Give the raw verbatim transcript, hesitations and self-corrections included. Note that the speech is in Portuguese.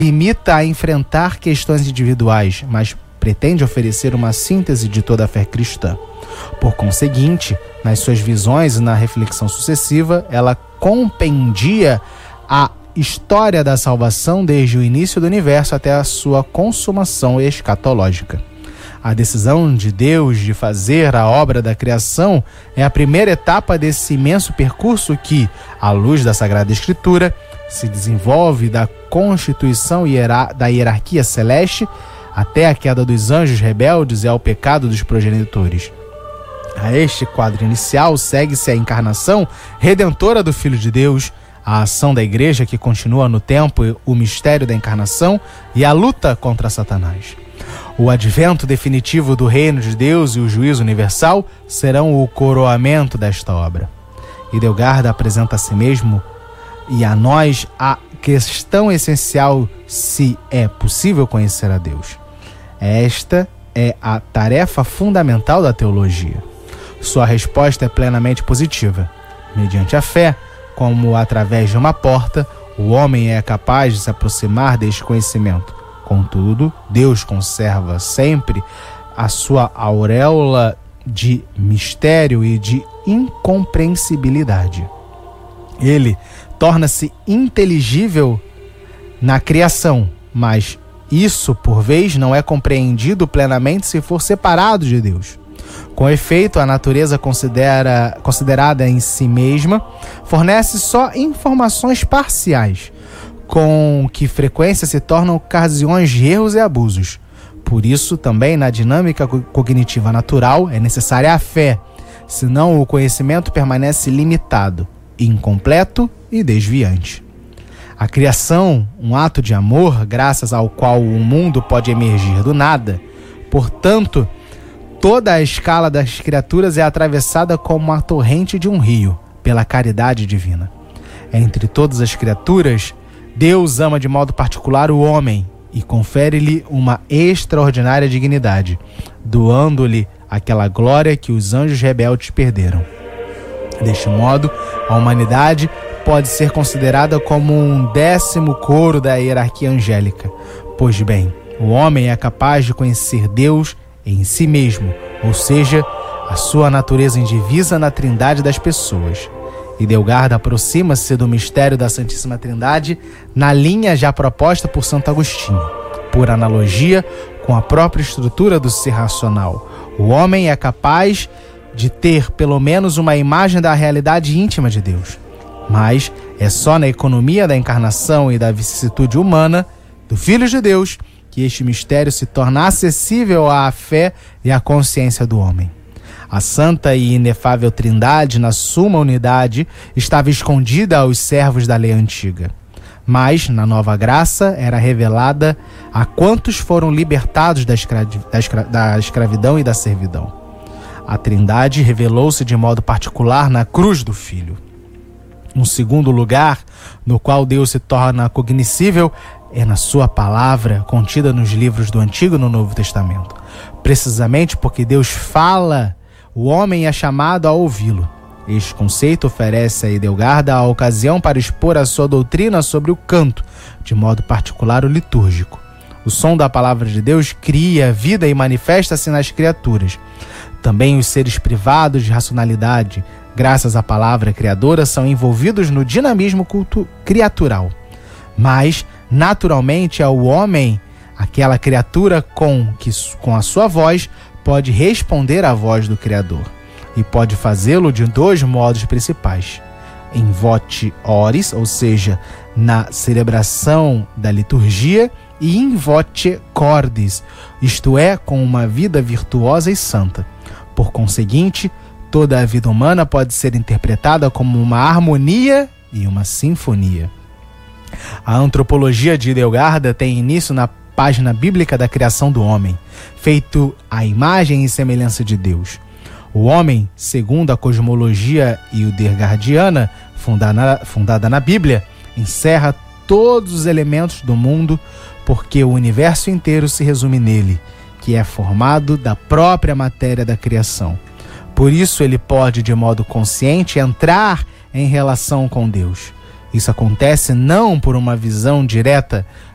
limita a enfrentar questões individuais, mas pretende oferecer uma síntese de toda a fé cristã. Por conseguinte, nas suas visões e na reflexão sucessiva, ela compendia a história da salvação desde o início do universo até a sua consumação escatológica. A decisão de Deus de fazer a obra da criação é a primeira etapa desse imenso percurso que, à luz da Sagrada Escritura, se desenvolve da constituição da hierarquia celeste até a queda dos anjos rebeldes e ao pecado dos progenitores. A este quadro inicial segue-se a encarnação redentora do Filho de Deus, a ação da Igreja que continua no tempo, o mistério da encarnação e a luta contra Satanás. O advento definitivo do reino de Deus e o juízo universal serão o coroamento desta obra. Hildegard apresenta a si mesmo e a nós a questão essencial se é possível conhecer a Deus. Esta é a tarefa fundamental da teologia. Sua resposta é plenamente positiva. Mediante a fé, como através de uma porta, o homem é capaz de se aproximar deste conhecimento. Contudo, Deus conserva sempre a sua auréola de mistério e de incompreensibilidade. Ele torna-se inteligível na criação, mas isso, por vez, não é compreendido plenamente se for separado de Deus. Com efeito, a natureza considera, considerada em si mesma fornece só informações parciais, com que frequência se tornam ocasiões de erros e abusos. Por isso, também na dinâmica cognitiva natural é necessária a fé, senão o conhecimento permanece limitado, incompleto e desviante. A criação, um ato de amor, graças ao qual o mundo pode emergir do nada. Portanto, toda a escala das criaturas é atravessada como a torrente de um rio, pela caridade divina. Entre todas as criaturas, Deus ama de modo particular o homem e confere-lhe uma extraordinária dignidade, doando-lhe aquela glória que os anjos rebeldes perderam. Deste modo, a humanidade pode ser considerada como um décimo coro da hierarquia angélica. Pois bem, o homem é capaz de conhecer Deus em si mesmo, ou seja, a sua natureza indivisa na trindade das pessoas. Hildegard aproxima-se do mistério da Santíssima Trindade na linha já proposta por Santo Agostinho. Por analogia com a própria estrutura do ser racional, o homem é capaz de ter pelo menos uma imagem da realidade íntima de Deus. Mas é só na economia da encarnação e da vicissitude humana do Filho de Deus que este mistério se torna acessível à fé e à consciência do homem. A santa e inefável Trindade, na suma unidade, estava escondida aos servos da lei antiga. Mas, na nova graça, era revelada a quantos foram libertados da, escra... da, escra... da escravidão e da servidão. A Trindade revelou-se de modo particular na cruz do Filho. Um segundo lugar, no qual Deus se torna cognoscível, é na sua palavra, contida nos livros do Antigo e no Novo Testamento. Precisamente porque Deus fala, o homem é chamado a ouvi-lo. Este conceito oferece a Hildegard a ocasião para expor a sua doutrina sobre o canto, de modo particular o litúrgico. O som da palavra de Deus cria vida e manifesta-se nas criaturas. Também os seres privados de racionalidade, graças à palavra criadora, são envolvidos no dinamismo culto criatural. Mas, naturalmente, é o homem, aquela criatura com, que, com a sua voz, pode responder à voz do Criador. E pode fazê-lo de dois modos principais. Em voce oris, ou seja, na celebração da liturgia, e in voce cordis, isto é, com uma vida virtuosa e santa. Por conseguinte, toda a vida humana pode ser interpretada como uma harmonia e uma sinfonia. A antropologia de Hildegard tem início na página bíblica da criação do homem, feito à imagem e semelhança de Deus. O homem, segundo a cosmologia hildegardina, fundada, fundada na Bíblia, encerra todos os elementos do mundo, porque o universo inteiro se resume nele, que é formado da própria matéria da criação. Por isso ele pode, de modo consciente, entrar em relação com Deus. Isso acontece não por uma visão direta